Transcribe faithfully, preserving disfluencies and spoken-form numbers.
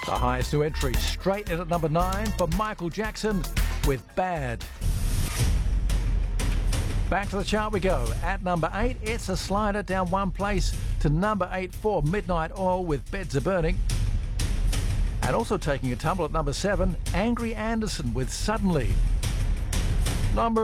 The highest new entry, straight in at number nine for Michael Jackson with Bad. Back to the chart we go. At number eight, it's a slider down one place to number eight for Midnight Oil with Beds Are Burning. And also taking a tumble at number seven, Angry Anderson with Suddenly. Number